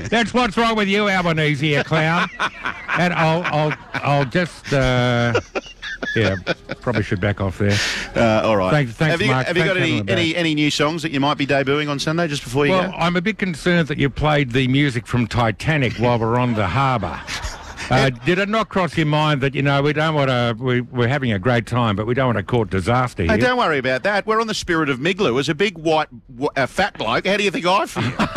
That's what's wrong with you, Albanese, you clown. And I'll just... yeah, probably should back off there. All right. Thanks, Mark. Have you got any new songs that you might be debuting on Sunday just before you go? Well, I'm a bit concerned that you played the music from Titanic while we're on the harbour. Did it not cross your mind that, we don't want to... We're having a great time, but we don't want to court disaster here? Hey, don't worry about that. We're on the spirit of Miglu. As a big, white, fat bloke, how do you think I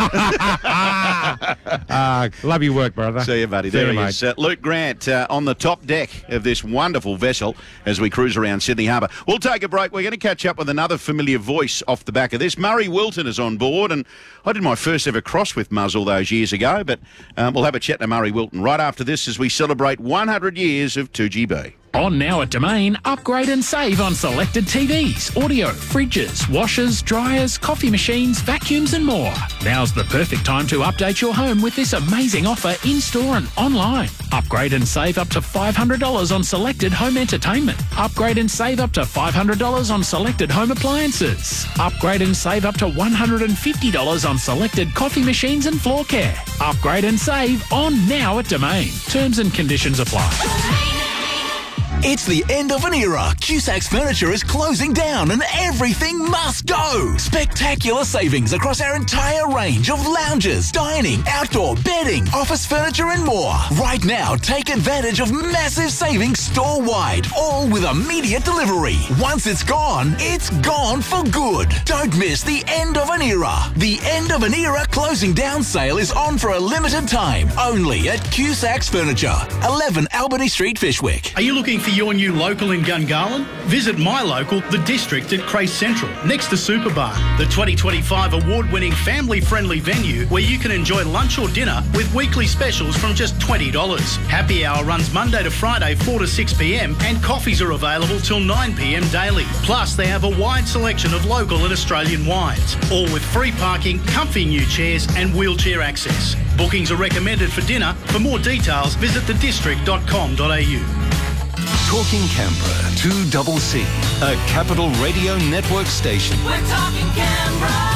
feel? Love your work, brother. See you, buddy. There he is. Luke Grant on the top deck of this wonderful vessel as we cruise around Sydney Harbour. We'll take a break. We're going to catch up with another familiar voice off the back of this. Murray Wilton is on board, and I did my first ever cross with Muzz all those years ago, but we'll have a chat to Murray Wilton right after this as we celebrate 100 years of 2GB. On now at Domain, upgrade and save on selected TVs, audio, fridges, washers, dryers, coffee machines, vacuums and more. Now's the perfect time to update your home with this amazing offer in-store and online. Upgrade and save up to $500 on selected home entertainment. Upgrade and save up to $500 on selected home appliances. Upgrade and save up to $150 on selected coffee machines and floor care. Upgrade and save on now at Domain. Terms and conditions apply. It's the end of an era. Cusac's Furniture is closing down and everything must go. Spectacular savings across our entire range of lounges, dining, outdoor, bedding, office furniture and more. Right now, take advantage of massive savings store-wide, all with immediate delivery. Once it's gone for good. Don't miss the end of an era. The end of an era closing down sale is on for a limited time, only at Cusac's Furniture, 11 Albany Street, Fishwick. Are you looking for your new local in Gungahlin? Visit my local, The District at Crace Central, next to Superbar, the 2025 award-winning family-friendly venue where you can enjoy lunch or dinner with weekly specials from just $20. Happy hour runs Monday to Friday 4 to 6 p.m. and coffees are available till 9 p.m. daily. Plus, they have a wide selection of local and Australian wines, all with free parking, comfy new chairs and wheelchair access. Bookings are recommended for dinner. For more details, visit thedistrict.com.au. Talking Canberra, 2CC, a Capital Radio Network station. We're talking Canberra.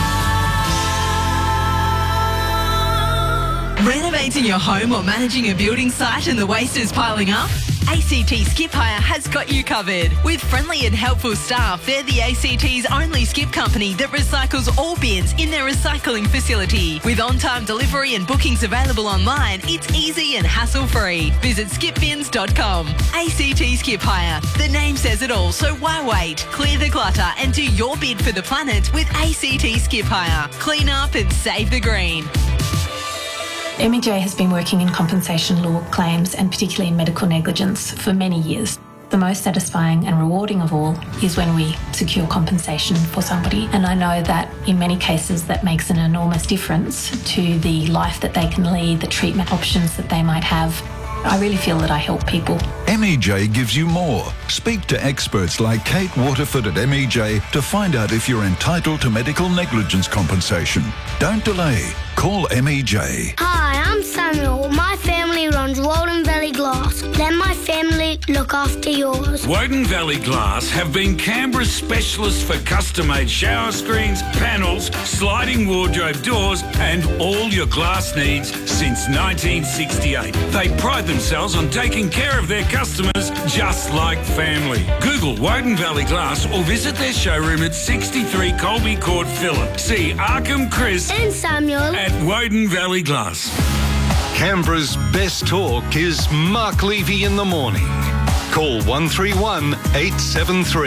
Renovating your home or managing a building site and the waste is piling up? ACT Skip Hire has got you covered. With friendly and helpful staff, they're the ACT's only skip company that recycles all bins in their recycling facility. With on-time delivery and bookings available online, it's easy and hassle-free. Visit skipbins.com. ACT Skip Hire. The name says it all, so why wait? Clear the clutter and do your bid for the planet with ACT Skip Hire. Clean up and save the green. MEJ has been working in compensation law claims and particularly in medical negligence for many years. The most satisfying and rewarding of all is when we secure compensation for somebody, and I know that in many cases that makes an enormous difference to the life that they can lead, the treatment options that they might have. I really feel that I help people. MEJ gives you more. Speak to experts like Kate Waterford at MEJ to find out if you're entitled to medical negligence compensation. Don't delay. Call MEJ. Hi, I'm Samuel. My family runs Walden Valley Glass. Let my family look after yours. Woden Valley Glass have been Canberra's specialists for custom-made shower screens, panels, sliding wardrobe doors and all your glass needs since 1968. They pride themselves on taking care of their customers just like family. Google Woden Valley Glass or visit their showroom at 63 Colby Court, Phillip. See Arkham Chris and Samuel at Woden Valley Glass. Canberra's best talk is Mark Levy in the morning. Call 131 873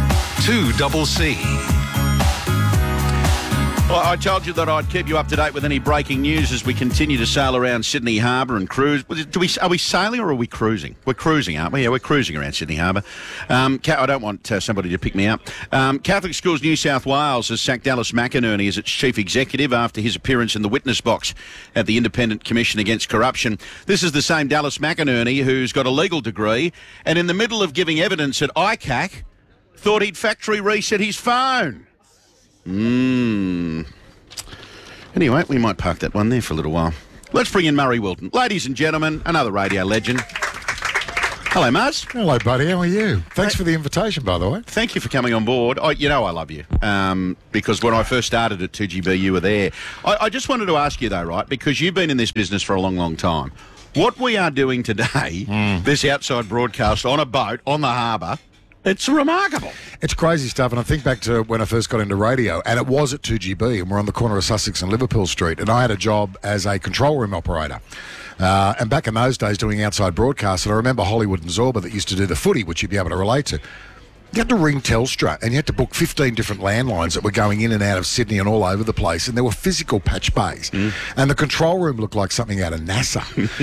2CC. Well, I told you that I'd keep you up to date with any breaking news as we continue to sail around Sydney Harbour and cruise. Are we sailing or are we cruising? We're cruising, aren't we? Yeah, we're cruising around Sydney Harbour. I don't want somebody to pick me up. Catholic Schools New South Wales has sacked Dallas McInerney as its chief executive after his appearance in the witness box at the Independent Commission Against Corruption. This is the same Dallas McInerney who's got a legal degree and in the middle of giving evidence at ICAC thought he'd factory reset his phone. Anyway, we might park that one there for a little while. Let's bring in Murray Wilton. Ladies and gentlemen, another radio legend. Hello, Muzz. Hello, buddy. How are you? Thanks for the invitation, by the way. Thank you for coming on board. I love you because when I first started at 2GB, you were there. I just wanted to ask you, though, right, because you've been in this business for a long, long time. What we are doing today, this outside broadcast on a boat on the harbour, it's remarkable. It's crazy stuff, and I think back to when I first got into radio, and it was at 2GB, and we're on the corner of Sussex and Liverpool Street, and I had a job as a control room operator. And back in those days doing outside broadcasts, and I remember Hollywood and Zorba that used to do the footy, which you'd be able to relate to. You had to ring Telstra, and you had to book 15 different landlines that were going in and out of Sydney and all over the place, and there were physical patch bays. And the control room looked like something out of NASA.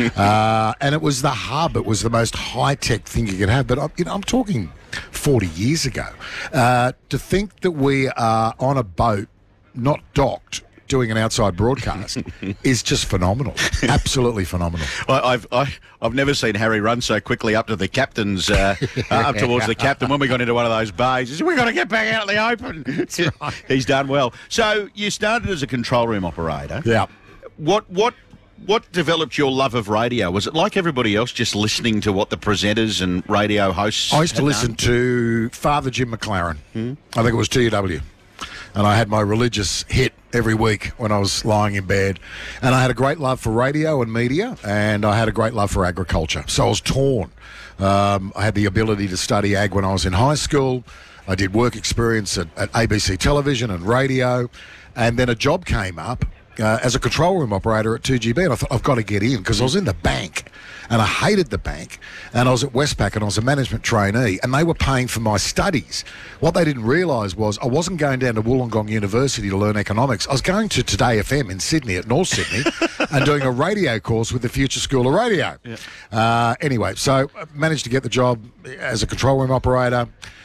And it was the hub. It was the most high-tech thing you could have. But, I'm talking 40 years ago. To think that we are on a boat, not docked, doing an outside broadcast is just phenomenal. Absolutely phenomenal. I've never seen Harry run so quickly up to the captain's, up towards the captain when we got into one of those bays. He said, we've got to get back out in the open. Right. He's done well. So you started as a control room operator. Yeah. What developed your love of radio? Was it like everybody else, just listening to what the presenters and radio hosts I used to listen to Father Jim McLaren. I think it was TUW. And I had my religious hit every week when I was lying in bed. And I had a great love for radio and media, and I had a great love for agriculture. So I was torn. I had the ability to study ag when I was in high school. I did work experience at ABC Television and radio. And then a job came up as a control room operator at 2GB, and I thought, I've got to get in, because I was in the bank, and I hated the bank, and I was at Westpac, and I was a management trainee, and they were paying for my studies. What they didn't realise was I wasn't going down to Wollongong University to learn economics. I was going to Today FM in Sydney, at North Sydney, and doing a radio course with the Future School of Radio. Yeah. Anyway, so I managed to get the job as a control room operator.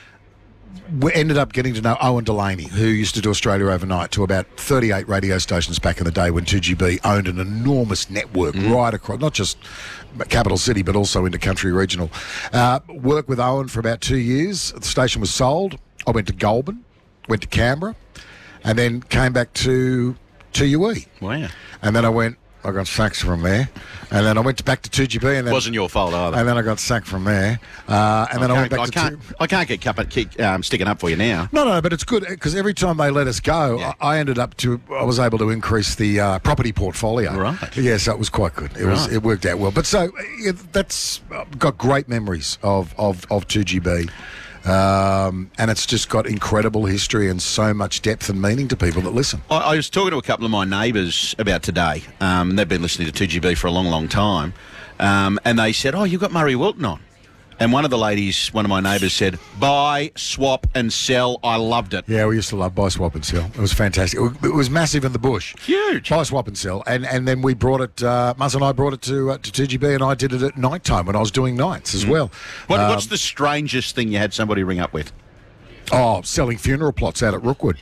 We ended up getting to know Owen Delaney, who used to do Australia Overnight, to about 38 radio stations back in the day when 2GB owned an enormous network right across, not just capital city, but also into country regional. Worked with Owen for about 2 years. The station was sold. I went to Goulburn, went to Canberra, and then came back to TUE. Wow. And then I got sacked from there, and then I went back to 2GB. And then, it wasn't your fault either. And then I got sacked from there, and then I went back to. I can't get sticking up for you now. No, but it's good because every time they let us go, I was able to increase the property portfolio. Right. Yeah, so it was quite good. It worked out well. But so that's got great memories of 2GB. And it's just got incredible history and so much depth and meaning to people that listen. I was talking to a couple of my neighbours about today. They've been listening to 2GB for a long, long time. And they said, you've got Murray Wilton on. And one of my neighbours said, buy, swap and sell. I loved it. Yeah, we used to love buy, swap and sell. It was fantastic. It was massive in the bush. Huge. Buy, swap and sell. And then we brought it, Muzz and I brought it to 2GB, and I did it at night time when I was doing nights as well. What's the strangest thing you had somebody ring up with? Selling funeral plots out at Rookwood.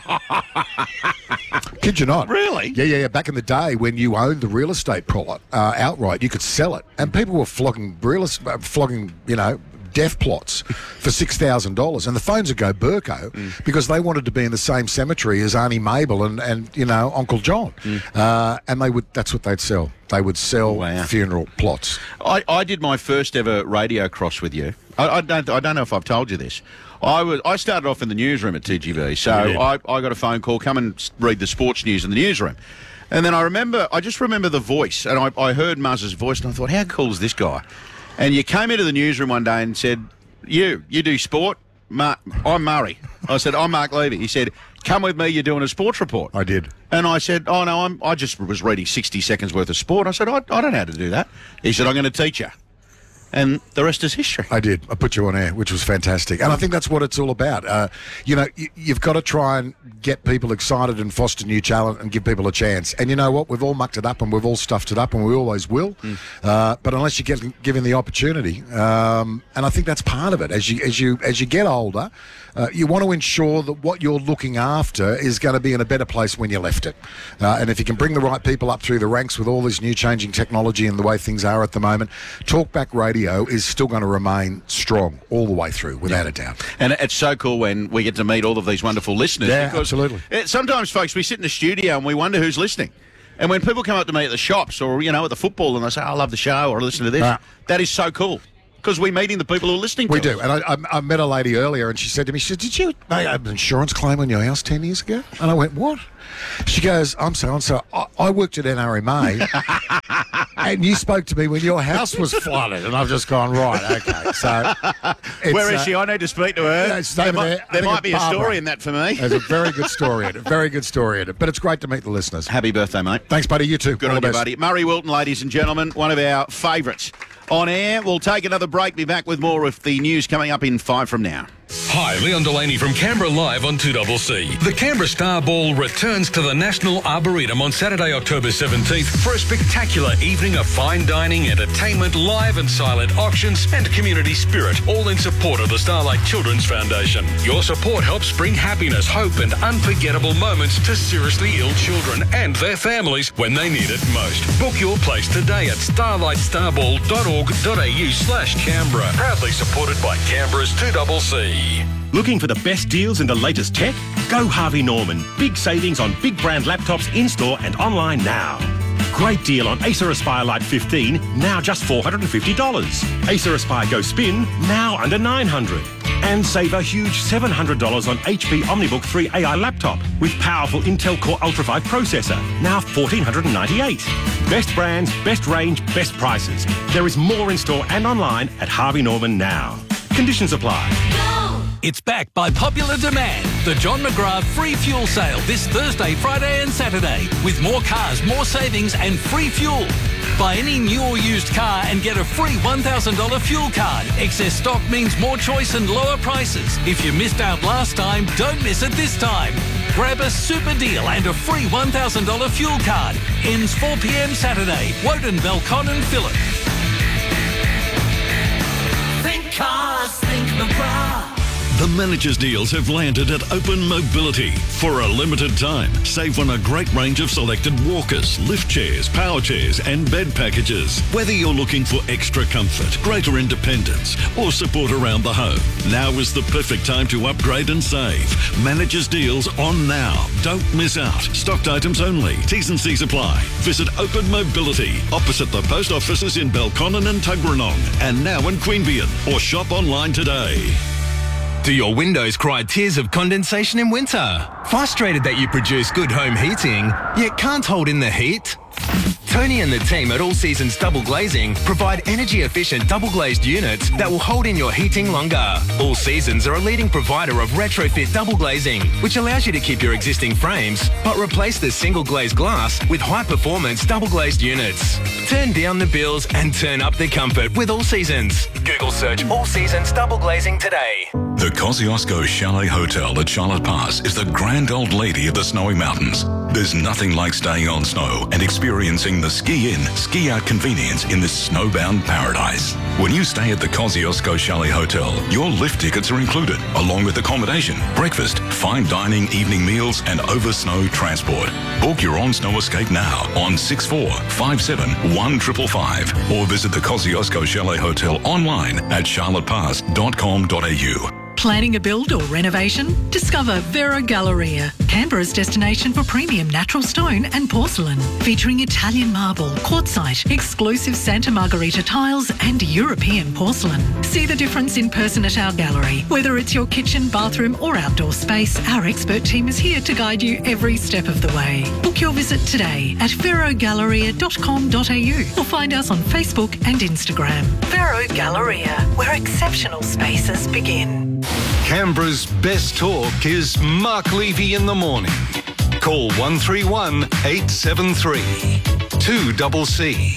Kid you not. Really? Yeah. Back in the day when you owned the real estate plot outright, you could sell it. And people were flogging, death plots for $6,000. And the phones would go Burko because they wanted to be in the same cemetery as Auntie Mabel and Uncle John. And that's what they'd sell. They would sell funeral plots. I did my first ever radio cross with you. I don't know if I've told you this. I started off in the newsroom at 2GB, so I got a phone call, come and read the sports news in the newsroom. And then I just remember the voice, and I heard Muzz's voice, and I thought, how cool is this guy? And you came into the newsroom one day and said, you do sport? I'm Murray. I said, I'm Mark Levy. He said, come with me, you're doing a sports report. I did. And I said, I just was reading 60 seconds worth of sport. I said, I don't know how to do that. He said, I'm going to teach you. And the rest is history. I did. I put you on air, which was fantastic. And I think that's what it's all about. You've got to try and get people excited and foster new talent and give people a chance. And you know what? We've all mucked it up and we've all stuffed it up and we always will. But unless you get given the opportunity, and I think that's part of it. As you get older, you want to ensure that what you're looking after is going to be in a better place when you left it. And if you can bring the right people up through the ranks with all this new changing technology and the way things are at the moment, Talkback Radio is still going to remain strong all the way through, without a doubt. And it's so cool when we get to meet all of these wonderful listeners. Yeah, absolutely. Sometimes, folks, we sit in the studio and we wonder who's listening. And when people come up to me at the shops or, at the football and they say, I love the show or I listen to this, that is so cool. Because we're meeting the people who are listening to We us. do. And I met a lady earlier and she said to me, did you make an insurance claim on your house 10 years ago? And I went, what? She goes, I'm so-and-so. I worked at NRMA and you spoke to me when your house was flooded. And I've just gone, right, okay. So where is she? I need to speak to her. There might be a story in that for me. There's a very good story in it. Very good story in it. But it's great to meet the listeners. Happy birthday, mate. Thanks, buddy. You too. Good All on the you, best. buddy. Murray Wilton, ladies and gentlemen, one of our favourites on air. We'll take another break. Be back with more of the news coming up in 5 from now. Hi, Leon Delaney from Canberra Live on 2CC. The Canberra Star Ball returns to the National Arboretum on Saturday, October 17th for a spectacular evening of fine dining, entertainment, live and silent auctions and community spirit, all in support of the Starlight Children's Foundation. Your support helps bring happiness, hope and unforgettable moments to seriously ill children and their families when they need it most. Book your place today at starlightstarBall.org.au/Canberra. Proudly supported by Canberra's 2CC. Looking for the best deals in the latest tech? Go Harvey Norman. Big savings on big brand laptops in-store and online now. Great deal on Acer Aspire Lite 15, now just $450. Acer Aspire Go Spin, now under $900. And save a huge $700 on HP OmniBook 3 AI laptop with powerful Intel Core Ultra 5 processor, now $1,498. Best brands, best range, best prices. There is more in store and online at Harvey Norman now. Conditions apply. It's back by popular demand. The John McGrath free fuel sale this Thursday, Friday and Saturday with more cars, more savings and free fuel. Buy any new or used car and get a free $1,000 fuel card. Excess stock means more choice and lower prices. If you missed out last time, don't miss it this time. Grab a super deal and a free $1,000 fuel card. Ends 4 p.m. Saturday. Woden, Belcon and Phillip. Think cars, think McGrath. The manager's deals have landed at Open Mobility. For a limited time, save on a great range of selected walkers, lift chairs, power chairs and bed packages. Whether you're looking for extra comfort, greater independence or support around the home, now is the perfect time to upgrade and save. Manager's deals on now. Don't miss out. Stocked items only. T's and C's apply. Visit Open Mobility opposite the post offices in Belconnen and Tuggeranong and now in Queanbeyan, or shop online today. Do your windows cry tears of condensation in winter? Frustrated that you produce good home heating, yet can't hold in the heat? Tony and the team at All Seasons Double Glazing provide energy-efficient double-glazed units that will hold in your heating longer. All Seasons are a leading provider of retrofit double glazing, which allows you to keep your existing frames, but replace the single-glazed glass with high-performance double-glazed units. Turn down the bills and turn up the comfort with All Seasons. Google search All Seasons Double Glazing today. The Kosciuszko Chalet Hotel at Charlotte Pass is the grand old lady of the snowy mountains. There's nothing like staying on snow and experiencing the ski-in, ski-out convenience in this snowbound paradise. When you stay at the Kosciuszko Chalet Hotel, your lift tickets are included, along with accommodation, breakfast, fine dining, evening meals and over-snow transport. Book your on-snow escape now on 64571555 or visit the Kosciuszko Chalet Hotel online at charlottepass.com.au. Planning a build or renovation? Discover Vero Galleria, Canberra's destination for premium natural stone and porcelain, featuring Italian marble, quartzite, exclusive Santa Margherita tiles and European porcelain. See the difference in person at our gallery. Whether it's your kitchen, bathroom or outdoor space, our expert team is here to guide you every step of the way. Book your visit today at verogalleria.com.au or find us on Facebook and Instagram. Vero Galleria, where exceptional spaces begin. Canberra's best talk is Mark Levy in the morning. Call 131 873 2CC.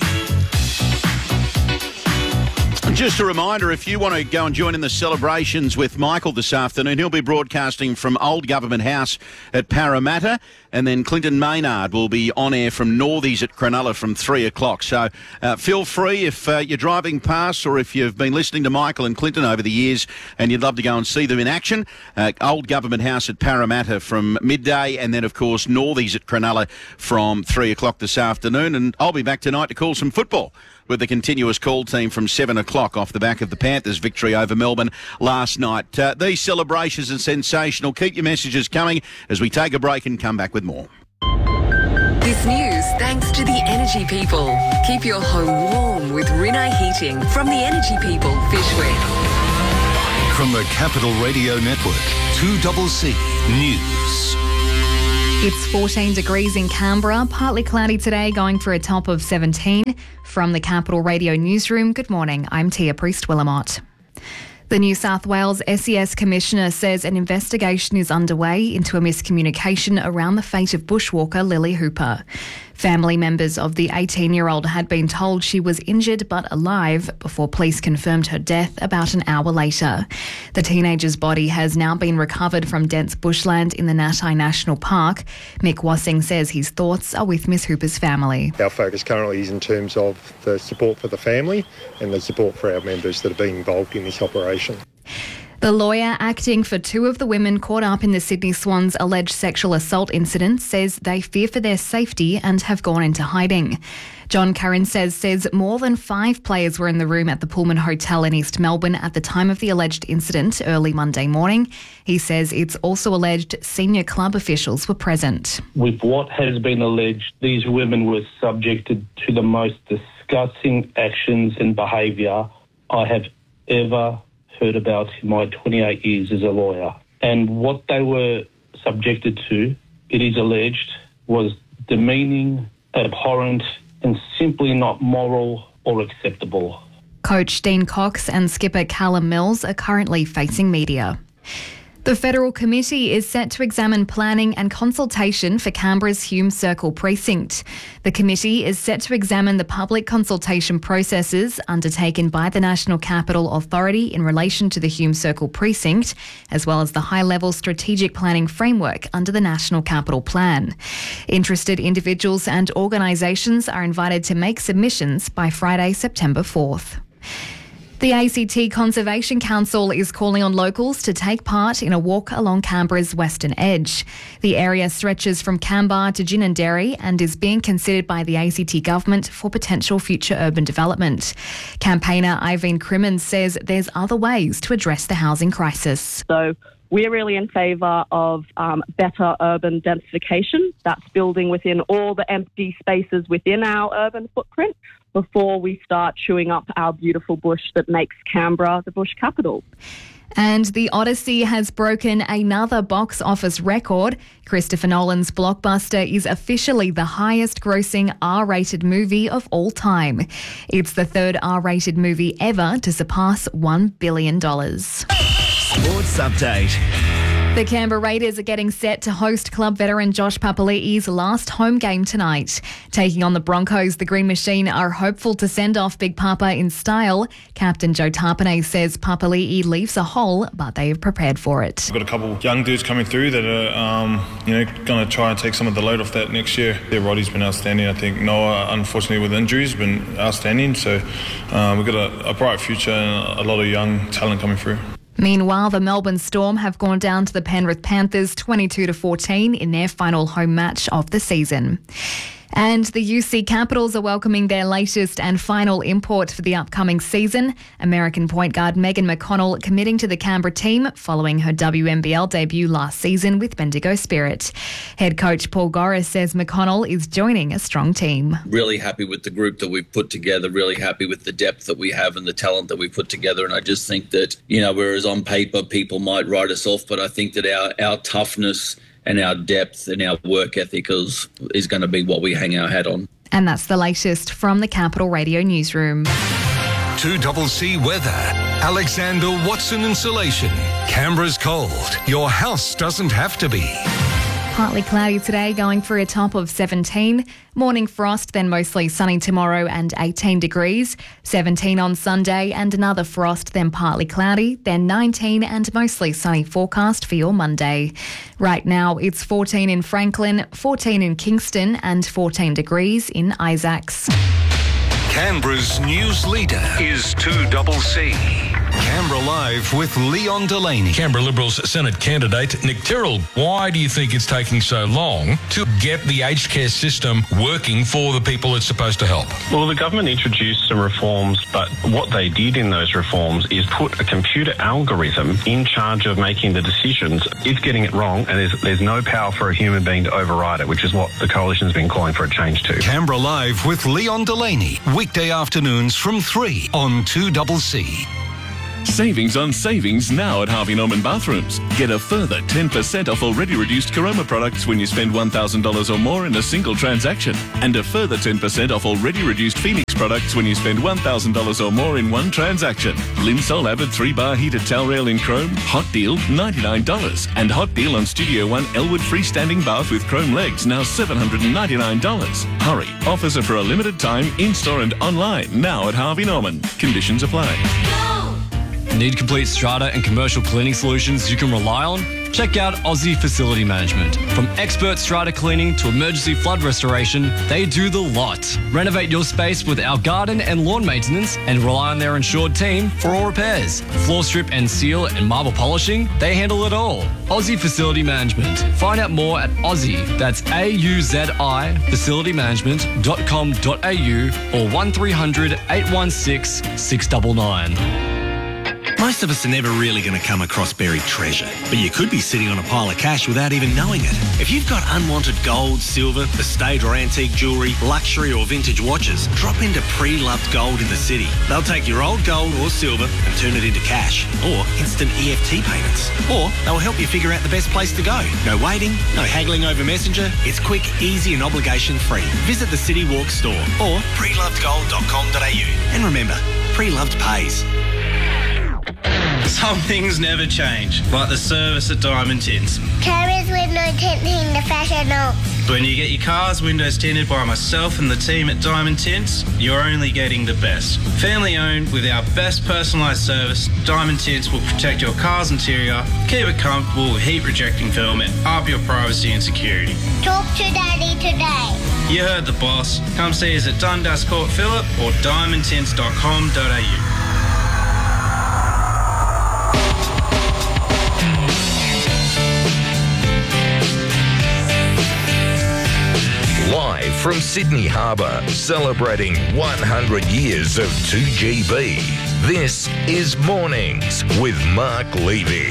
Just a reminder, if you want to go and join in the celebrations with Michael this afternoon, he'll be broadcasting from Old Government House at Parramatta, and then Clinton Maynard will be on air from Northies at Cronulla from 3 o'clock. So feel free if you're driving past or if you've been listening to Michael and Clinton over the years and you'd love to go and see them in action, Old Government House at Parramatta from midday, and then, of course, Northies at Cronulla from 3 o'clock this afternoon. And I'll be back tonight to call some football with the continuous call team from 7 o'clock off the back of the Panthers' victory over Melbourne last night. These celebrations are sensational. Keep your messages coming as we take a break and come back with more. This news thanks to the Energy People. Keep your home warm with Rinnai Heating from the Energy People, Fishwick. From the Capital Radio Network, 2CC News. It's 14 degrees in Canberra, partly cloudy today, going for a top of 17. From the Capital Radio Newsroom, good morning, I'm Tia Priest-Willamott. The New South Wales SES Commissioner says an investigation is underway into a miscommunication around the fate of bushwalker Lily Hooper. Family members of the 18-year-old had been told she was injured but alive before police confirmed her death about an hour later. The teenager's body has now been recovered from dense bushland in the Natai National Park. Mick Wassing says his thoughts are with Miss Hooper's family. Our focus currently is in terms of the support for the family and the support for our members that are being involved in this operation. The lawyer acting for two of the women caught up in the Sydney Swans' alleged sexual assault incident says they fear for their safety and have gone into hiding. John Curran says more than 5 players were in the room at the Pullman Hotel in East Melbourne at the time of the alleged incident early Monday morning. He says it's also alleged senior club officials were present. With what has been alleged, these women were subjected to the most disgusting actions and behaviour I have ever heard about in my 28 years as a lawyer. And what they were subjected to, it is alleged, was demeaning, abhorrent, and simply not moral or acceptable. Coach Dean Cox and skipper Callum Mills are currently facing media. The Federal Committee is set to examine planning and consultation for Canberra's Hume Circle precinct. The committee is set to examine the public consultation processes undertaken by the National Capital Authority in relation to the Hume Circle precinct, as well as the high-level strategic planning framework under the National Capital Plan. Interested individuals and organisations are invited to make submissions by Friday, September 4th. The ACT Conservation Council is calling on locals to take part in a walk along Canberra's western edge. The area stretches from Canberra to Ginninderry and is being considered by the ACT government for potential future urban development. Campaigner Irene Crimmins says there's other ways to address the housing crisis. So we're really in favour of better urban densification. That's building within all the empty spaces within our urban footprint before we start chewing up our beautiful bush that makes Canberra the bush capital. And The Odyssey has broken another box office record. Christopher Nolan's blockbuster is officially the highest grossing R-rated movie of all time. It's the third R-rated movie ever to surpass $1 billion. Sports Update. The Canberra Raiders are getting set to host club veteran Josh Papali'i's last home game tonight. Taking on the Broncos, the Green Machine are hopeful to send off Big Papa in style. Captain Joe Tarpanay says Papali'i leaves a hole, but they have prepared for it. We've got a couple of young dudes coming through that are, going to try and take some of the load off that next year. Yeah, Roddy's been outstanding. I think Noah, unfortunately with injuries, been outstanding. So we've got a bright future and a lot of young talent coming through. Meanwhile, the Melbourne Storm have gone down to the Penrith Panthers 22-14 in their final home match of the season. And the UC Capitals are welcoming their latest and final import for the upcoming season. American point guard Megan McConnell committing to the Canberra team following her WNBL debut last season with Bendigo Spirit. Head coach Paul Goris says McConnell is joining a strong team. Really happy with the group that we've put together, really happy with the depth that we have and the talent that we've put together. And I just think that, whereas on paper people might write us off, but I think that our toughness and our depth and our work ethic is going to be what we hang our hat on. And that's the latest from the Capital Radio Newsroom. 2CC Weather. Alexander Watson Insulation. Canberra's cold. Your house doesn't have to be. Partly cloudy today, going for a top of 17. Morning frost, then mostly sunny tomorrow and 18 degrees. 17 on Sunday and another frost, then partly cloudy. Then 19 and mostly sunny forecast for your Monday. Right now it's 14 in Franklin, 14 in Kingston and 14 degrees in Isaacs. Canberra's news leader is 2CC. Canberra Live with Leon Delaney. Canberra Liberals Senate candidate Nick Tyrrell. Why do you think it's taking so long to get the aged care system working for the people it's supposed to help? Well, the government introduced some reforms, but what they did in those reforms is put a computer algorithm in charge of making the decisions. It's getting it wrong, and there's no power for a human being to override it, which is what the coalition's been calling for a change to. Canberra Live with Leon Delaney. Weekday afternoons from 3 on 2CC. Savings on savings now at Harvey Norman Bathrooms. Get a further 10% off already reduced Caroma products when you spend $1,000 or more in a single transaction. And a further 10% off already reduced Phoenix products when you spend $1,000 or more in one transaction. Linsol Avid 3-bar heated towel rail in chrome, hot deal $99. And hot deal on Studio One Elwood freestanding bath with chrome legs, now $799. Hurry, offers are for a limited time, in-store and online, now at Harvey Norman. Conditions apply. Need complete strata and commercial cleaning solutions you can rely on? Check out Aussie Facility Management. From expert strata cleaning to emergency flood restoration, they do the lot. Renovate your space with our garden and lawn maintenance and rely on their insured team for all repairs. Floor strip and seal and marble polishing, they handle it all. Aussie Facility Management. Find out more at Aussie, that's AUZI, facilitymanagement.com.au or 1300 816 699. Most of us are never really going to come across buried treasure, but you could be sitting on a pile of cash without even knowing it. If you've got unwanted gold, silver, estate or antique jewellery, luxury or vintage watches, drop into Pre-Loved Gold in the city. They'll take your old gold or silver and turn it into cash or instant EFT payments. Or they'll help you figure out the best place to go. No waiting, no haggling over Messenger. It's quick, easy and obligation-free. Visit the City Walk store or prelovedgold.com.au. And remember, Pre-Loved pays. Some things never change, like the service at Diamond Tints. Carriers with no tinting, the fashion notes. When you get your car's windows tinted by myself and the team at Diamond Tints, you're only getting the best. Family owned with our best personalised service, Diamond Tints will protect your car's interior, keep it comfortable with heat rejecting film and up your privacy and security. Talk to Daddy today. You heard the boss. Come see us at Dundas Court Phillip or diamondtints.com.au. Live from Sydney Harbour, celebrating 100 years of 2GB. This is Mornings with Mark Levy.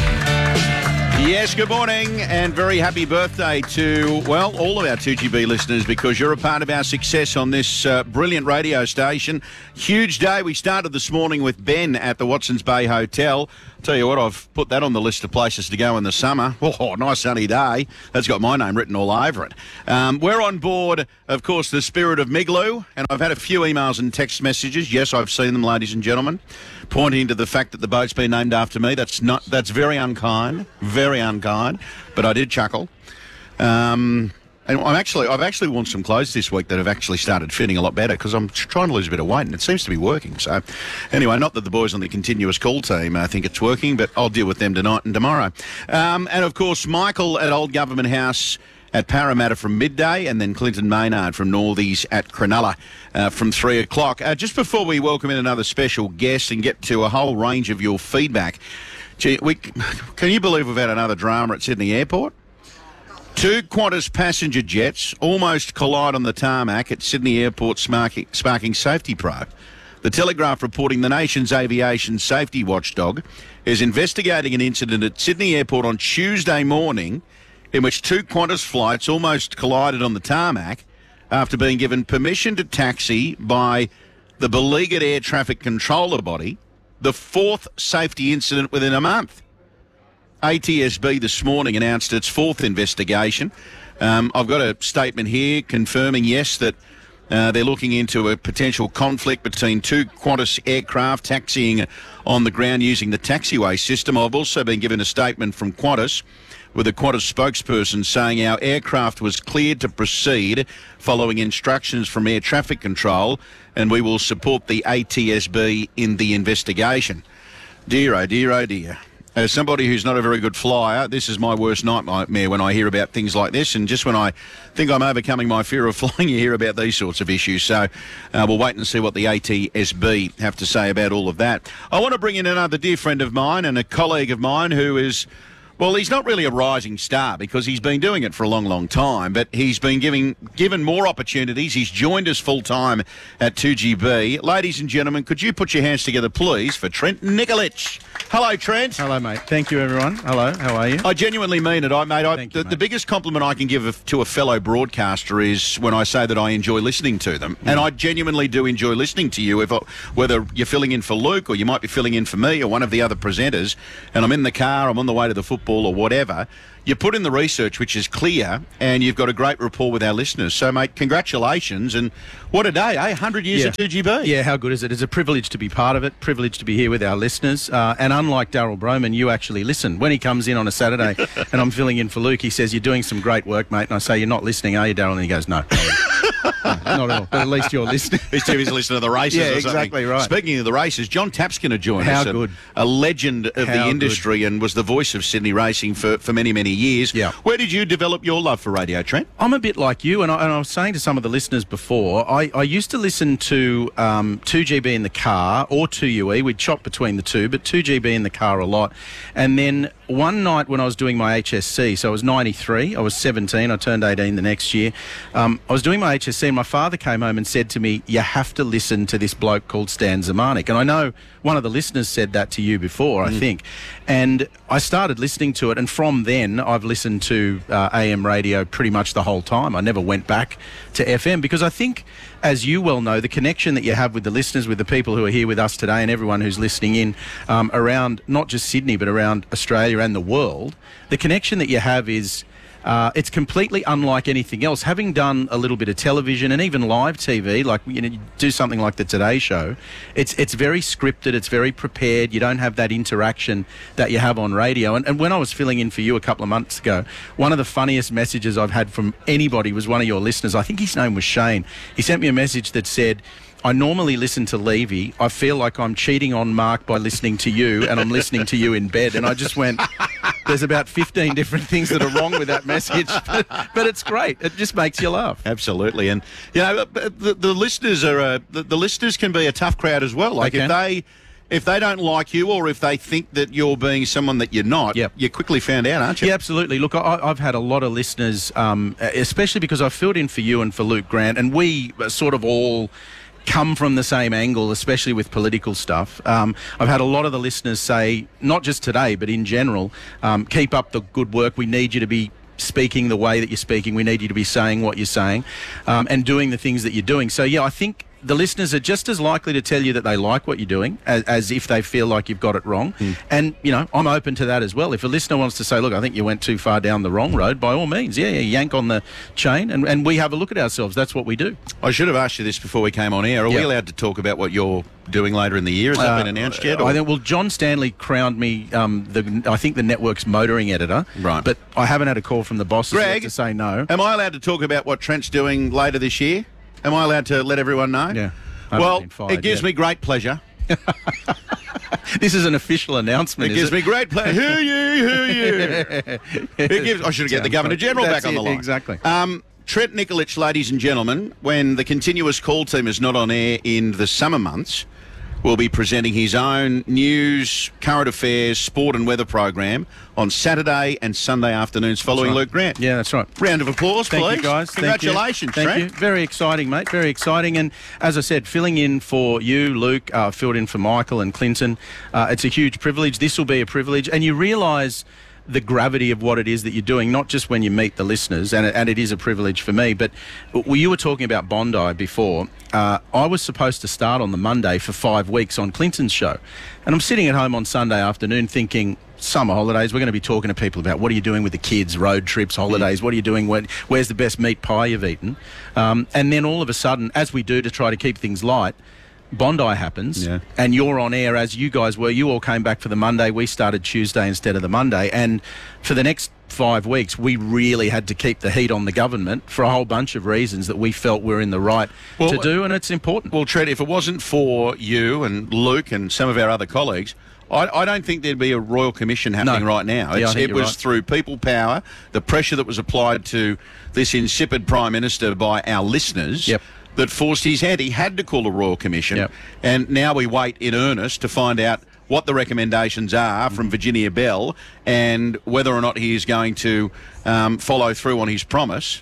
Yes, good morning and very happy birthday to, well, all of our 2GB listeners because you're a part of our success on this brilliant radio station. Huge day. We started this morning with Ben at the Watsons Bay Hotel. Tell you what, I've put that on the list of places to go in the summer. Oh, nice sunny day. That's got my name written all over it. We're on board, of course, the Spirit of Migloo, and I've had a few emails and text messages. Yes, I've seen them, ladies and gentlemen, pointing to the fact that the boat's been named after me. That's very unkind, but I did chuckle. And I've actually worn some clothes this week that have actually started fitting a lot better because I'm trying to lose a bit of weight and it seems to be working. So anyway, not that the boys on the continuous call team think it's working, but I'll deal with them tonight and tomorrow. And of course, Michael at Old Government House at Parramatta from midday, and then Clinton Maynard from Northies at Cronulla from 3 o'clock. Just before we welcome in another special guest and get to a whole range of your feedback, gee, can you believe we've had another drama at Sydney Airport? Two Qantas passenger jets almost collide on the tarmac at Sydney Airport, sparking safety probe. The Telegraph reporting the nation's aviation safety watchdog is investigating an incident at Sydney Airport on Tuesday morning in which two Qantas flights almost collided on the tarmac after being given permission to taxi by the beleaguered air traffic controller body, the fourth safety incident within a month. ATSB this morning announced its fourth investigation. I've got a statement here confirming, yes, that they're looking into a potential conflict between two Qantas aircraft taxiing on the ground using the taxiway system. I've also been given a statement from Qantas with a Qantas spokesperson saying our aircraft was cleared to proceed following instructions from air traffic control and we will support the ATSB in the investigation. Dear, oh dear, oh dear. As somebody who's not a very good flyer, this is my worst nightmare when I hear about things like this. And just when I think I'm overcoming my fear of flying, you hear about these sorts of issues. So we'll wait and see what the ATSB have to say about all of that. I want to bring in another dear friend of mine and a colleague of mine who is... Well, he's not really a rising star because he's been doing it for a long, long time, but he's been given more opportunities. He's joined us full-time at 2GB. Ladies and gentlemen, could you put your hands together, please, for Trent Nikolic. Hello, Trent. Hello, mate. Thank you, everyone. Hello, how are you? I genuinely mean it. The biggest compliment I can give to a fellow broadcaster is when I say that I enjoy listening to them. And I genuinely do enjoy listening to you, whether you're filling in for Luke or you might be filling in for me or one of the other presenters, and I'm in the car, I'm on the way to the football or whatever. You put in the research, which is clear, and you've got a great rapport with our listeners. So, mate, congratulations. And what a day, eh? 100 years at 2GB. Yeah, how good is it? It's a privilege to be part of it, privilege to be here with our listeners. And unlike Daryl Broman, you actually listen. When he comes in on a Saturday and I'm filling in for Luke, he says, "You're doing some great work, mate." And I say, "You're not listening, are you, Daryl?" And he goes, "No." Not at all, but at least you're listening. He's too busy listening to the races. Yeah, or something. exactly right. Speaking of the races, John Tapp's going to join us. How good. A legend of the industry and was the voice of Sydney racing for many, many years. Yeah. Where did you develop your love for radio, Trent? I'm a bit like you, and I was saying to some of the listeners before, I used to listen to 2GB in the car or 2UE. We'd chop between the two, but 2GB in the car a lot. And then one night when I was doing my HSC, so I was 93, I was 17, I turned 18 the next year. I was doing my HSC and my father came home and said to me, "You have to listen to this bloke called Stan Zemanek." And I know one of the listeners said that to you before, I think. And I started listening to it, and from then I've listened to AM radio pretty much the whole time. I never went back to FM because I think, as you well know, the connection that you have with the listeners, with the people who are here with us today and everyone who's listening in around not just Sydney but around Australia and the world, the connection that you have is... it's completely unlike anything else. Having done a little bit of television and even live TV, like you do something like the Today Show, it's very scripted, it's very prepared. You don't have that interaction that you have on radio. And when I was filling in for you a couple of months ago, one of the funniest messages I've had from anybody was one of your listeners. I think his name was Shane. He sent me a message that said, "I normally listen to Levy. I feel like I'm cheating on Mark by listening to you, and I'm listening to you in bed." And I just went, there's about 15 different things that are wrong with that message, but it's great. It just makes you laugh. Absolutely. And, you know, the listeners are the listeners can be a tough crowd as well. Like if they don't like you or if they think that you're being someone that you're not, you're quickly found out, aren't you? Yeah, absolutely. Look, I've had a lot of listeners, especially because I've filled in for you and for Luke Grant, and we sort of all come from the same angle, especially with political stuff. I've had a lot of the listeners say, not just today, but in general, keep up the good work. We need you to be speaking the way that you're speaking. We need you to be saying what you're saying and doing the things that you're doing. So, yeah, I think the listeners are just as likely to tell you that they like what you're doing as if they feel like you've got it wrong. And, you know, I'm open to that as well. If a listener wants to say, "Look, I think you went too far down the wrong road," by all means, yank on the chain and we have a look at ourselves. That's what we do. I should have asked you this before we came on air. Are we allowed to talk about what you're doing later in the year? Has that been announced yet? I think, well, John Stanley crowned me, I think, the network's motoring editor. Right. But I haven't had a call from the bosses yet to say no. Am I allowed to talk about what Trent's doing later this year? Am I allowed to let everyone know? Yeah. Well, it gives me great pleasure. This is an official announcement. It gives me great pleasure. Hear you. I should get the Governor-General back on the line. Exactly. Trent Nikolic, ladies and gentlemen, when the continuous call team is not on air in the summer months, will be presenting his own news, current affairs, sport and weather program on Saturday and Sunday afternoons following Luke Grant. Yeah, that's right. Round of applause, please. Thank you, guys. Congratulations, Thank Trent. you. Very exciting, mate. Very exciting. And as I said, filling in for you, Luke, filled in for Michael and Clinton. It's a huge privilege. This will be a privilege. And you realise the gravity of what it is that you're doing, not just when you meet the listeners, and it is a privilege for me, but you were talking about Bondi before. I was supposed to start on the Monday for 5 weeks on Clinton's show, and I'm sitting at home on Sunday afternoon thinking, summer holidays, we're going to be talking to people about what are you doing with the kids, road trips, holidays, what are you doing, where's the best meat pie you've eaten? And then all of a sudden, as we do to try to keep things light, Bondi happens, and you're on air as you guys were. You all came back for the Monday. We started Tuesday instead of the Monday. And for the next 5 weeks, we really had to keep the heat on the government for a whole bunch of reasons that we felt were in the right to do, and it's important. Well, Trent, if it wasn't for you and Luke and some of our other colleagues, I don't think there'd be a royal commission happening right now. Yeah, I think it was right. through people power, the pressure that was applied to this insipid Prime Minister by our listeners that forced his hand. He had to call a royal commission, and now we wait in earnest to find out what the recommendations are from Virginia Bell and whether or not he is going to follow through on his promise.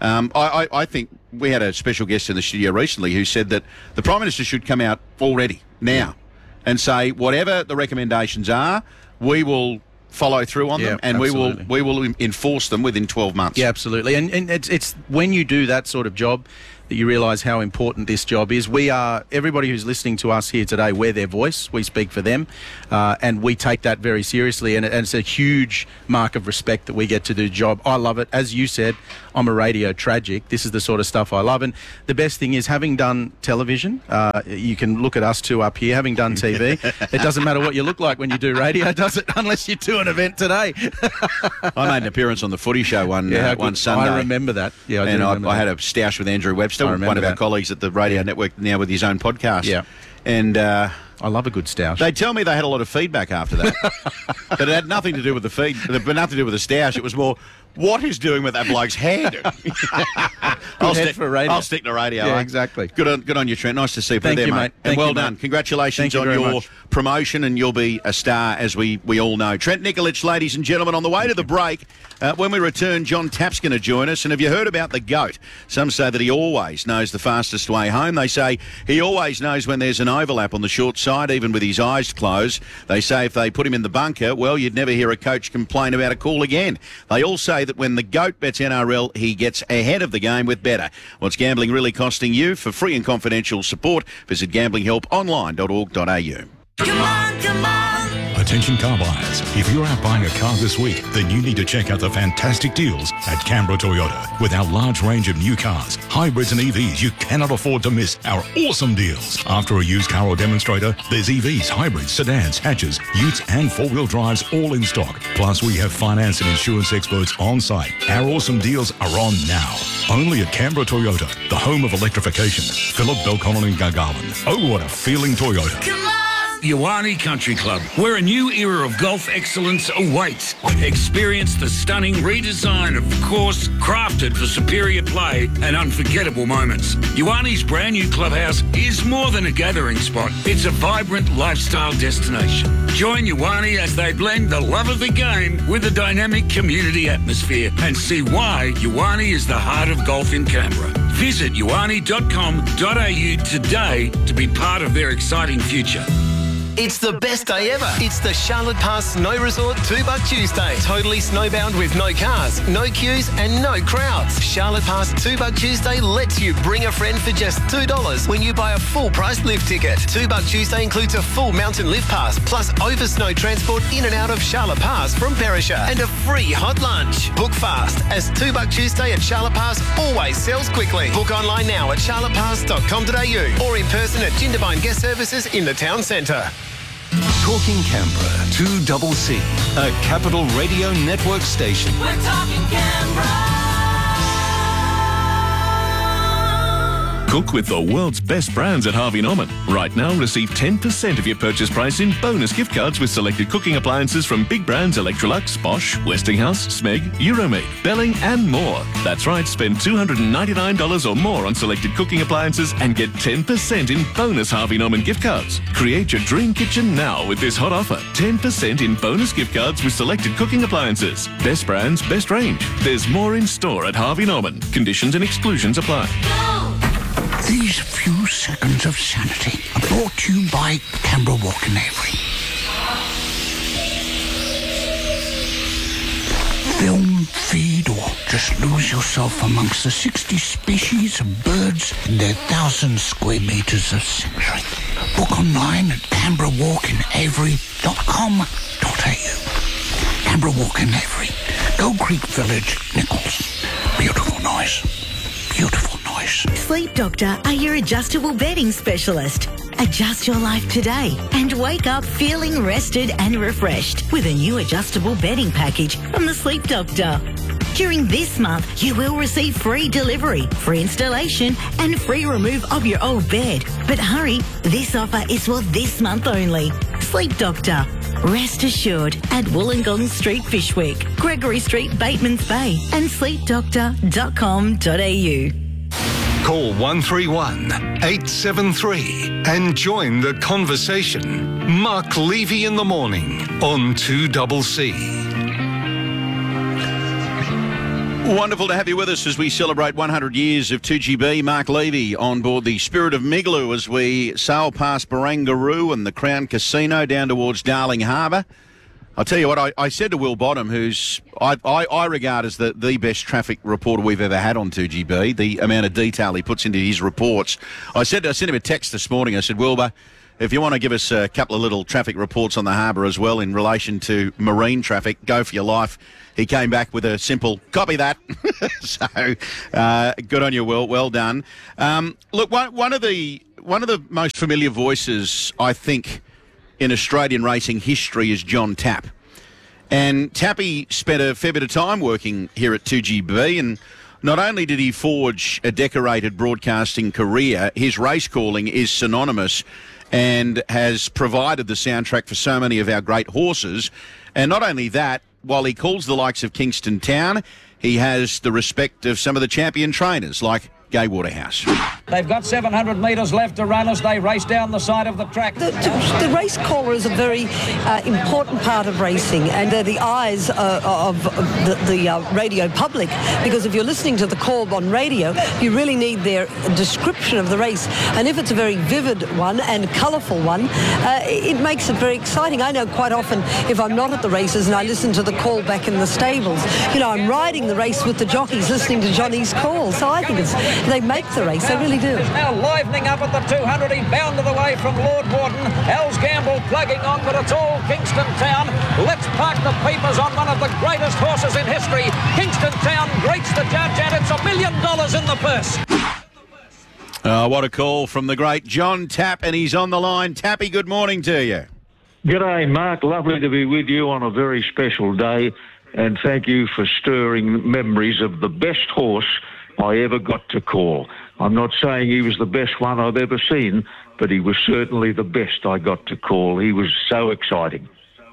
I think we had a special guest in the studio recently who said that the Prime Minister should come out already, now, and say whatever the recommendations are, we will follow through on them, and we will enforce them within 12 months. Yeah, absolutely. And it's when you do that sort of job that you realise how important this job is. Everybody who's listening to us here today, we're their voice. We speak for them, and we take that very seriously. And it's a huge mark of respect that we get to do the job. I love it. As you said, I'm a radio tragic. This is the sort of stuff I love. And the best thing is, having done television, you can look at us two up here, having done TV, it doesn't matter what you look like when you do radio, does it? Unless you do an event today. I made an appearance on the Footy Show one Sunday. I remember that. Yeah, I had a stoush with Andrew Webster, one of our colleagues at the radio network now with his own podcast. Yeah. And I love a good stoush. They tell me they had a lot of feedback after that. But it had nothing to do with the feed, but nothing to do with the stoush. It was more, what is doing with that bloke's hair? I'll stick to radio. Yeah, exactly. Good on you, Trent. Nice to see you Thank there, you, mate. Thank And well you, done. mate. Congratulations on your promotion, and you'll be a star, as we all know. Trent Nikolic, ladies and gentlemen, on the way to the break. When we return, John Tapp's going to join us. And have you heard about the GOAT? Some say that he always knows the fastest way home. They say he always knows when there's an overlap on the short side, even with his eyes closed. They say if they put him in the bunker, well, you'd never hear a coach complain about a call again. They all say that when the GOAT bets NRL, he gets ahead of the game with better. What's gambling really costing you? For free and confidential support, visit gamblinghelponline.org.au. Come on. Attention car buyers. If you're out buying a car this week, then you need to check out the fantastic deals at Canberra Toyota. With our large range of new cars, hybrids and EVs, you cannot afford to miss our awesome deals. After a used car or demonstrator, there's EVs, hybrids, sedans, hatches, utes and four-wheel drives all in stock. Plus, we have finance and insurance experts on site. Our awesome deals are on now. Only at Canberra Toyota, the home of electrification. Phillip, Belconnen and Gargarland. Oh, what a feeling Toyota. Come on! Iwani Country Club, where a new era of golf excellence awaits. Experience the stunning redesign of the course, crafted for superior play and unforgettable moments. Iwani's brand new clubhouse is more than a gathering spot. It's a vibrant lifestyle destination. Join Iwani as they blend the love of the game with a dynamic community atmosphere and see why Iwani is the heart of golf in Canberra. Visit iwani.com.au today to be part of their exciting future. It's the best day ever. It's the Charlotte Pass Snow Resort $2 Tuesday. Totally snowbound with no cars, no queues and no crowds. Charlotte Pass $2 Tuesday lets you bring a friend for just $2 when you buy a full price lift ticket. $2 Tuesday includes a full mountain lift pass plus over snow transport in and out of Charlotte Pass from Perisher and a free hot lunch. Book fast as $2 Tuesday at Charlotte Pass always sells quickly. Book online now at charlottepass.com.au or in person at Jindabyne Guest Services in the town centre. Talking Canberra, 2CC, a Capital Radio Network station. We're talking Canberra. Cook with the world's best brands at Harvey Norman. Right now, receive 10% of your purchase price in bonus gift cards with selected cooking appliances from big brands Electrolux, Bosch, Westinghouse, Smeg, Euromade, Belling and more. That's right, spend $299 or more on selected cooking appliances and get 10% in bonus Harvey Norman gift cards. Create your dream kitchen now with this hot offer. 10% in bonus gift cards with selected cooking appliances. Best brands, best range. There's more in store at Harvey Norman. Conditions and exclusions apply. These few seconds of sanity are brought to you by Canberra Walk and Avery. Film, feed, or just lose yourself amongst the 60 species of birds in their 1,000 square metres of sanctuary. Book online at canberrawalkandAvery.com.au. Canberra Walk and Avery, Gold Creek Village, Nichols. Beautiful noise. Beautiful noise. Sleep Doctor are your adjustable bedding specialist. Adjust your life today and wake up feeling rested and refreshed with a new adjustable bedding package from the Sleep Doctor. During this month, you will receive free delivery, free installation and free remove of your old bed. But hurry, this offer is for this month only. Sleep Doctor. Rest assured at Wollongong Street Fish Week, Gregory Street Bateman's Bay and sleepdoctor.com.au. Call 131 873 and join the conversation. Mark Levy in the morning on 2CC. Wonderful to have you with us as we celebrate 100 years of 2GB. Mark Levy on board the Spirit of Migaloo as we sail past Barangaroo and the Crown Casino down towards Darling Harbour. I'll tell you what, I said to Will Bottom, who's I regard as the best traffic reporter we've ever had on 2GB, the amount of detail he puts into his reports. I sent him a text this morning. I said, Wilbur, if you want to give us a couple of little traffic reports on the harbour as well in relation to marine traffic, go for your life. He came back with a simple, copy that. So, good on you, Will. Well done. Look, one of the most familiar voices, I think, in Australian racing history is John Tapp. And Tappy spent a fair bit of time working here at 2GB, and not only did he forge a decorated broadcasting career, his race calling is synonymous and has provided the soundtrack for so many of our great horses. And not only that, while he calls the likes of Kingston Town, he has the respect of some of the champion trainers like Gai Waterhouse. They've got 700 metres left to run as they race down the side of the track. The race caller is a very important part of racing, and they're the eyes of the radio public, because if you're listening to the call on radio, you really need their description of the race. And if it's a very vivid one and colourful one, it makes it very exciting. I know quite often if I'm not at the races and I listen to the call back in the stables, I'm riding the race with the jockeys listening to Johnny's call. So I think they make the race, they really do. Is now livening up at the 200. He bounded away from Lord Warden. Als Gamble plugging on, but it's all Kingston Town. Let's park the peepers on one of the greatest horses in history. Kingston Town greets the judge, and it's $1 million in the purse. What a call from the great John Tapp, and he's on the line. Tappy, good morning to you. G'day, Mark. Lovely to be with you on a very special day, and thank you for stirring memories of the best horse I ever got to call. I'm not saying he was the best one I've ever seen, but he was certainly the best I got to call. He was so exciting.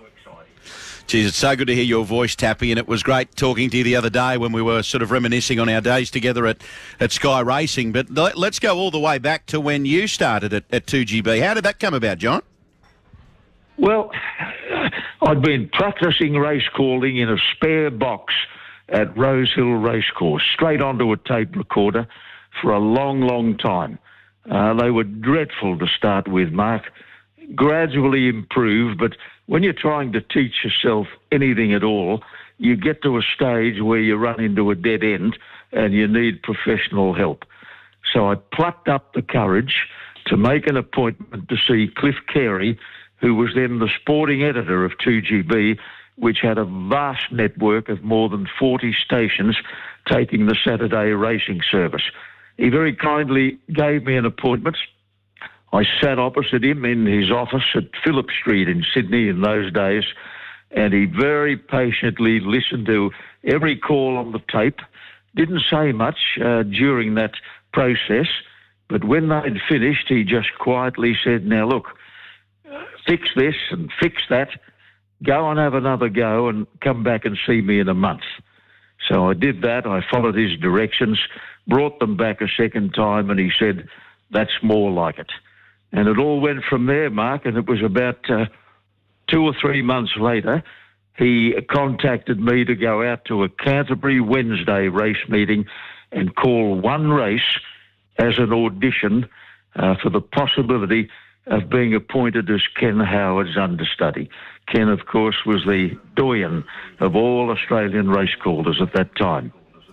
Geez, it's so good to hear your voice, Tappy, and it was great talking to you the other day when we were sort of reminiscing on our days together at Sky Racing. But let's go all the way back to when you started at 2GB. How did that come about, John? Well, I'd been practising race calling in a spare box at Rosehill Racecourse, straight onto a tape recorder for a long, long time. They were dreadful to start with, Mark. Gradually improved, but when you're trying to teach yourself anything at all, you get to a stage where you run into a dead end and you need professional help. So I plucked up the courage to make an appointment to see Cliff Carey, who was then the sporting editor of 2GB, which had a vast network of more than 40 stations taking the Saturday racing service. He very kindly gave me an appointment. I sat opposite him in his office at Phillip Street in Sydney in those days, and he very patiently listened to every call on the tape. Didn't say much during that process, but when they'd finished, he just quietly said, "Now look, fix this and fix that. Go and have another go and come back and see me in a month." So I did that. I followed his directions, brought them back a second time, and he said, "That's more like it." And it all went from there, Mark, and it was about 2 or 3 months later, he contacted me to go out to a Canterbury Wednesday race meeting and call one race as an audition for the possibility of being appointed as Ken Howard's understudy. Ken, of course, was the doyen of all Australian race callers at that time.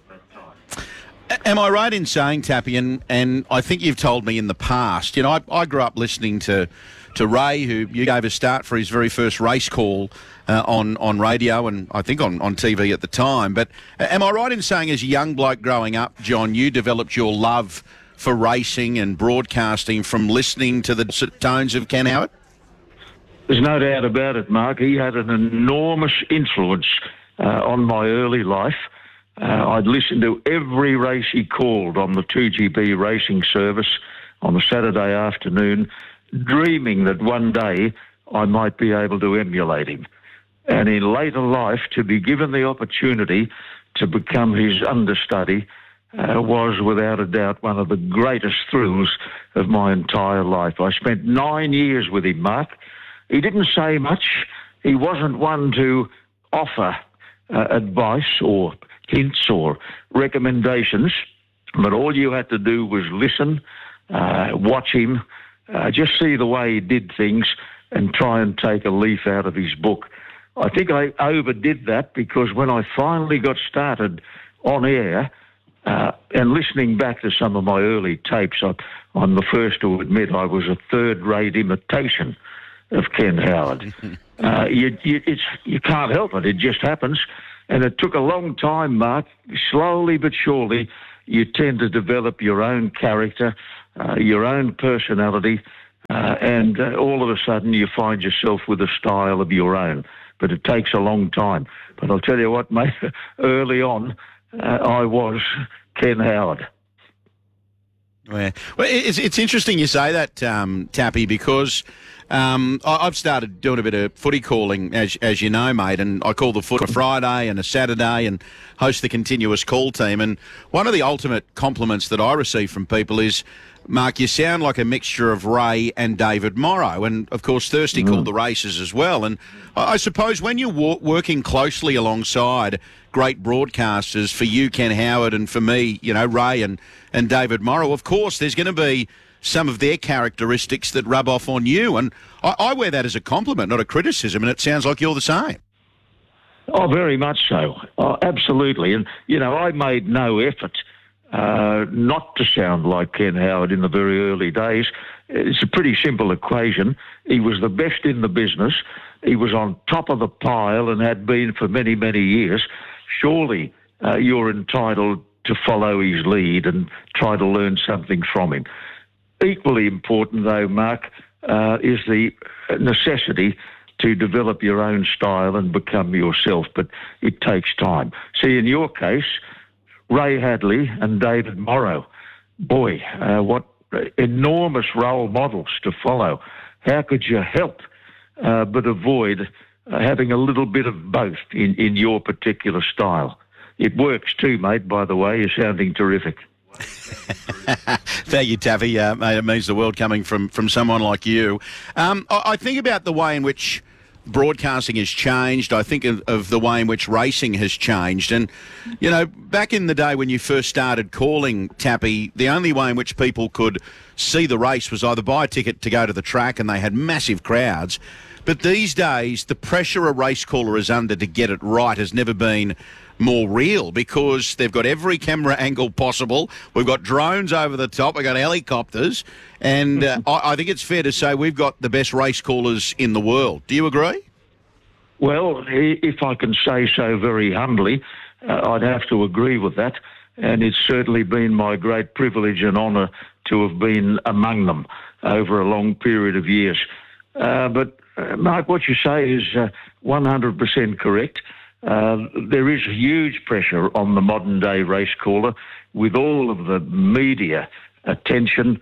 Am I right in saying, Tappy, and I think you've told me in the past, I grew up listening to Ray, who you gave a start for his very first race call on radio and I think on TV at the time. But am I right in saying as a young bloke growing up, John, you developed your love for racing and broadcasting from listening to the tones of Ken Howard? There's no doubt about it, Mark. He had an enormous influence on my early life. I'd listen to every race he called on the 2GB racing service on a Saturday afternoon, dreaming that one day I might be able to emulate him. And in later life, to be given the opportunity to become his understudy was without a doubt one of the greatest thrills of my entire life. I spent 9 years with him, Mark. He didn't say much. He wasn't one to offer advice or hints or recommendations, but all you had to do was listen, watch him, just see the way he did things and try and take a leaf out of his book. I think I overdid that because when I finally got started on air and listening back to some of my early tapes, I'm the first to admit I was a third-rate imitation of Ken Howard. You can't help it. It just happens. And it took a long time, Mark. Slowly but surely, you tend to develop your own character, your own personality, and all of a sudden you find yourself with a style of your own. But it takes a long time. But I'll tell you what, mate, early on, I was Ken Howard. Well, it's interesting you say that, Tappy, because I've started doing a bit of footy calling, as you know, mate, and I call the Foot a Friday and a Saturday and host the continuous call team. And one of the ultimate compliments that I receive from people is, Mark, you sound like a mixture of Ray and David Morrow. And, of course, Thirsty called the races as well. And I suppose when you're working closely alongside great broadcasters, for you, Ken Howard, and for me, you know, Ray and David Morrow, of course, there's going to be some of their characteristics that rub off on you. And I wear that as a compliment, not a criticism, and it sounds like you're the same. Oh, very much so. Oh, absolutely. And, you know, I made no effort not to sound like Ken Howard in the very early days. It's a pretty simple equation. He was the best in the business. He was on top of the pile and had been for many, many years. Surely you're entitled to follow his lead and try to learn something from him. Equally important, though, Mark, is the necessity to develop your own style and become yourself, but it takes time. See, in your case, Ray Hadley and David Morrow, boy, what enormous role models to follow. How could you help but avoid having a little bit of both in your particular style? It works too, mate, by the way. You're sounding terrific. Thank you, Taffy. Mate, it means the world coming from someone like you. I think about the way in which broadcasting has changed. I think of the way in which racing has changed. And, you know, back in the day when you first started calling, Tappy, the only way in which people could see the race was either buy a ticket to go to the track, and they had massive crowds. But these days, the pressure a race caller is under to get it right has never been more real, because they've got every camera angle possible. We've got drones over the top. We've got helicopters. And I think it's fair to say we've got the best race callers in the world. Do you agree? Well, if I can say so very humbly, I'd have to agree with that. And it's certainly been my great privilege and honour to have been among them over a long period of years. But, Mark, what you say is 100% correct. There is huge pressure on the modern-day race caller with all of the media attention,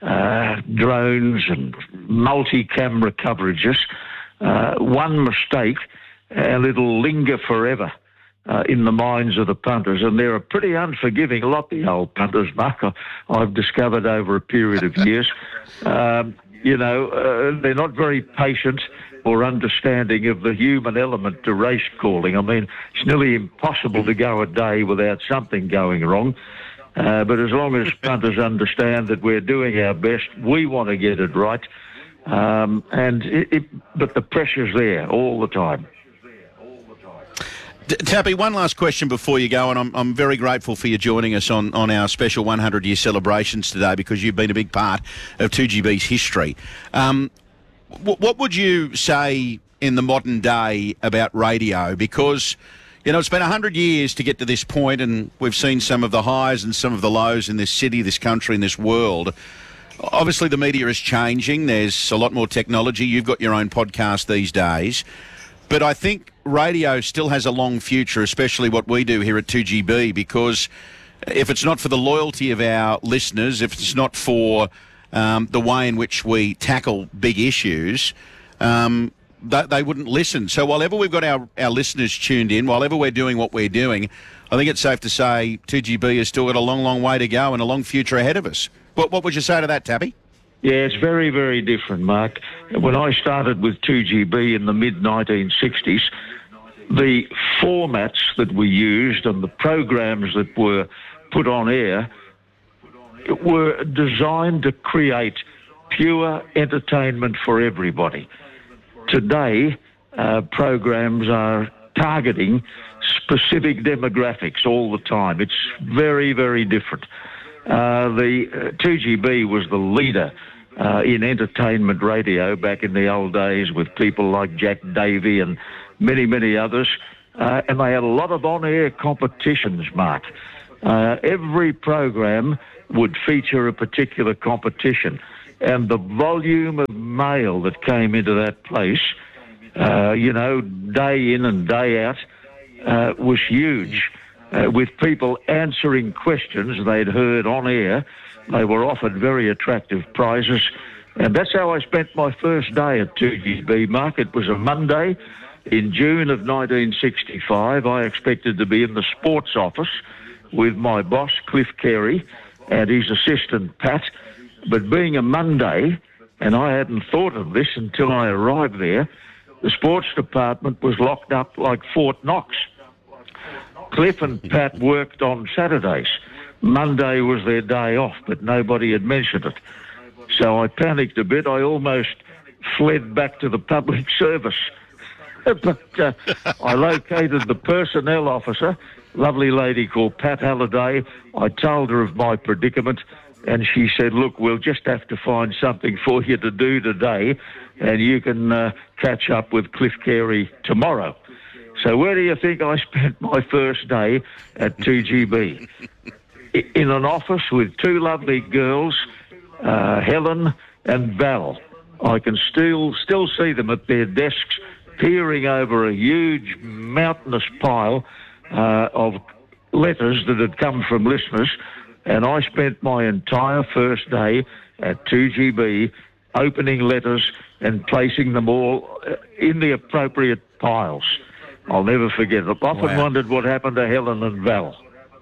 drones and multi-camera coverages. One mistake and it'll linger forever in the minds of the punters. And they're a pretty unforgiving lot, the old punters, Mark, I've discovered over a period of years. You know, they're not very patient or understanding of the human element to race calling. I mean, it's nearly impossible to go a day without something going wrong. But as long as punters understand that we're doing our best, we want to get it right. But the pressure's there all the time. Tappy, one last question before you go, and I'm very grateful for you joining us on our special 100-year celebrations today, because you've been a big part of 2GB's history. What would you say in the modern day about radio? Because, you know, it's been 100 years to get to this point, and we've seen some of the highs and some of the lows in this city, this country, and this world. Obviously, the media is changing. There's a lot more technology. You've got your own podcast these days. But I think radio still has a long future, especially what we do here at 2GB, because if it's not for the loyalty of our listeners, if it's not for the way in which we tackle big issues, they wouldn't listen. So while ever we've got our listeners tuned in, while ever we're doing what we're doing, I think it's safe to say 2GB has still got a long, long way to go and a long future ahead of us. What would you say to that, Tappy? Yeah, it's very, very different, Mark. When I started with 2GB in the mid-1960s, the formats that we used and the programs that were put on air were designed to create pure entertainment for everybody. Today, programs are targeting specific demographics all the time. It's very, very different. The 2GB was the leader in entertainment radio back in the old days with people like Jack Davey and many, many others. And they had a lot of on-air competitions, Mark. Every program would feature a particular competition. And the volume of mail that came into that place, day in and day out, was huge. With people answering questions they'd heard on air, they were offered very attractive prizes. And that's how I spent my first day at 2GB, Mark. It was a Monday in June of 1965. I expected to be in the sports office with my boss, Cliff Carey, and his assistant, Pat. But being a Monday, and I hadn't thought of this until I arrived there, the sports department was locked up like Fort Knox. Cliff and Pat worked on Saturdays. Monday was their day off, but nobody had mentioned it. So I panicked a bit. I almost fled back to the public service. But I located the personnel officer, lovely lady called Pat Halliday. I told her of my predicament, and she said, look, we'll just have to find something for you to do today, and you can catch up with Cliff Carey tomorrow. So where do you think I spent my first day at 2GB? In an office with two lovely girls, Helen and Val. I can still see them at their desks peering over a huge mountainous pile of letters that had come from listeners, and I spent my entire first day at 2GB opening letters and placing them all in the appropriate piles. I'll never forget it. I've often wondered what happened to Helen and Val.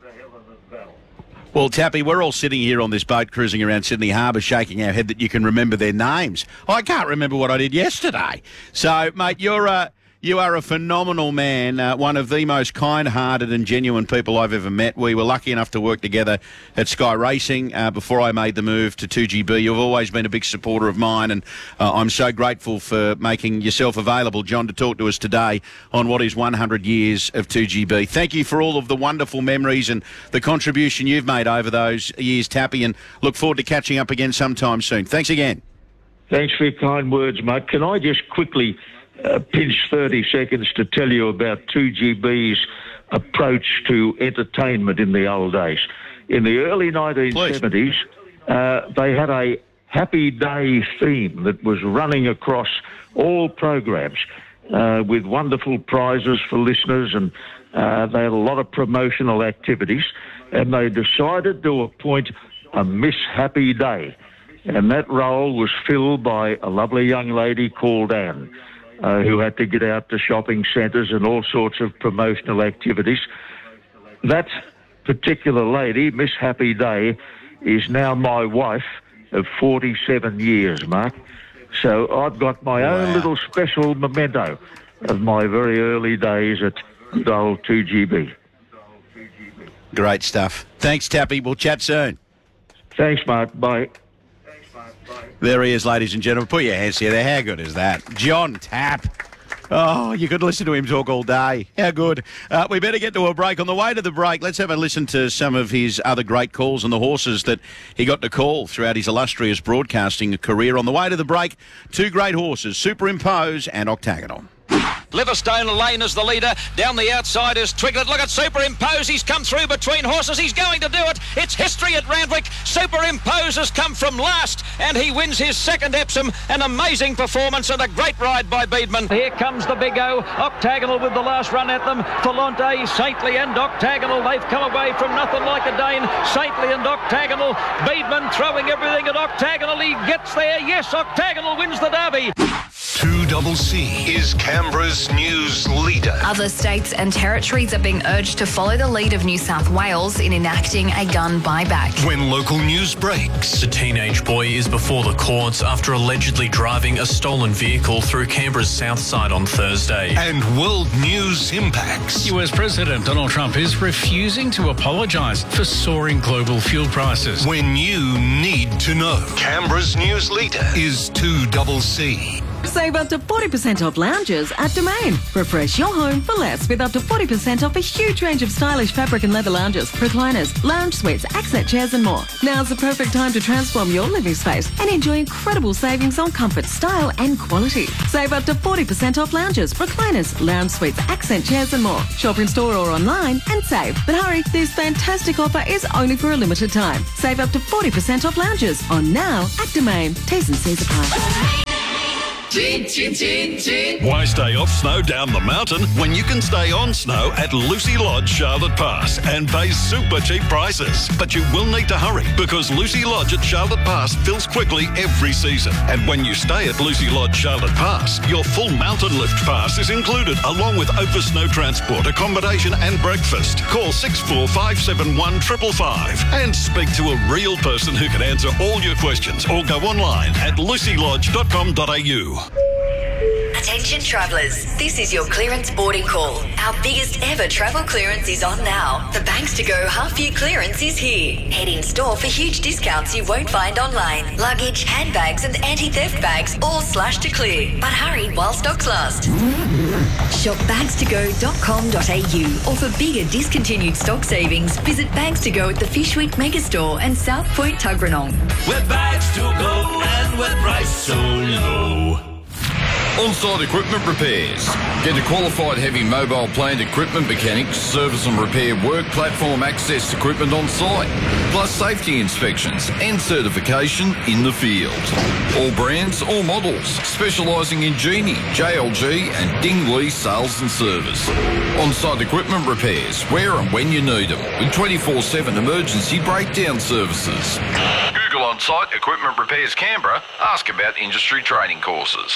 Well, Tappy, we're all sitting here on this boat cruising around Sydney Harbour shaking our head that you can remember their names. I can't remember what I did yesterday. So, mate, you are a phenomenal man, one of the most kind-hearted and genuine people I've ever met. We were lucky enough to work together at Sky Racing before I made the move to 2GB. You've always been a big supporter of mine, and I'm so grateful for making yourself available, John, to talk to us today on what is 100 years of 2GB. Thank you for all of the wonderful memories and the contribution you've made over those years, Tappy, and look forward to catching up again sometime soon. Thanks again. Thanks for your kind words, mate. Can I just quickly pinch 30 seconds to tell you about 2GB's approach to entertainment in the old days. In the early 1970s, they had a Happy Day theme that was running across all programs with wonderful prizes for listeners, and they had a lot of promotional activities, and they decided to appoint a Miss Happy Day, and that role was filled by a lovely young lady called Anne, who had to get out to shopping centres and all sorts of promotional activities. That particular lady, Miss Happy Day, is now my wife of 47 years, Mark. So I've got my own little special memento of my very early days at good old 2GB. Great stuff. Thanks, Tappy. We'll chat soon. Thanks, Mark. Bye. There he is, ladies and gentlemen. Put your hands together. How good is that? John Tapp. Oh, you could listen to him talk all day. How good. We better get to a break. On the way to the break, let's have a listen to some of his other great calls and the horses that he got to call throughout his illustrious broadcasting career. On the way to the break, two great horses, Superimpose and Octagonal. Liverstone Lane is the leader. Down the outside is Twiglet. Look at Superimpose. He's come through between horses. He's going to do it. It's history at Randwick. Superimpose has come from last, and he wins his second Epsom. An amazing performance and a great ride by Beedman. Here comes the big O. Octagonal with the last run at them. Volante, Saintly and Octagonal. They've come away from Nothing Like a Dane. Saintly and Octagonal. Beedman throwing everything at Octagonal. He gets there. Yes, Octagonal wins the Derby. 2CC is Canberra's news leader. Other states and territories are being urged to follow the lead of New South Wales in enacting a gun buyback. When local news breaks. The teenage boy is before the courts after allegedly driving a stolen vehicle through Canberra's south side on Thursday. And world news impacts. US President Donald Trump is refusing to apologise for soaring global fuel prices. When you need to know. Canberra's news leader is 2CC. Save up to 40% off lounges at Domain. Refresh your home for less with up to 40% off a huge range of stylish fabric and leather lounges, recliners, lounge suites, accent chairs and more. Now's the perfect time to transform your living space and enjoy incredible savings on comfort, style and quality. Save up to 40% off lounges, recliners, lounge suites, accent chairs and more. Shop in store or online and save. But hurry, this fantastic offer is only for a limited time. Save up to 40% off lounges on now at Domain. T's and C's apply. Why stay off snow down the mountain when you can stay on snow at Lucy Lodge, Charlotte Pass and pay super cheap prices? But you will need to hurry because Lucy Lodge at Charlotte Pass fills quickly every season. And when you stay at Lucy Lodge, Charlotte Pass, your full mountain lift pass is included along with over snow transport, accommodation and breakfast. Call 6457 555 and speak to a real person who can answer all your questions or go online at lucylodge.com.au. Attention travellers, this is your clearance boarding call. Our biggest ever travel clearance is on now. The Banks to Go half-year clearance is here. Head in store for huge discounts you won't find online. Luggage, handbags and anti-theft bags all slashed to clear. But hurry while stocks last. Shop bagstogo.com.au or for bigger discontinued stock savings, visit Bags to Go at the Fish Week Megastore and South Point Tuggeranong. With bags to go and with price so low. On-site equipment repairs. Get a qualified heavy mobile plant equipment mechanic to service and repair work platform access equipment on site, plus safety inspections and certification in the field. All brands, all models, specialising in Genie, JLG and Dingley sales and service. On-site equipment repairs, where and when you need them, with 24/7 emergency breakdown services. Google On-site equipment repairs Canberra. Ask about industry training courses.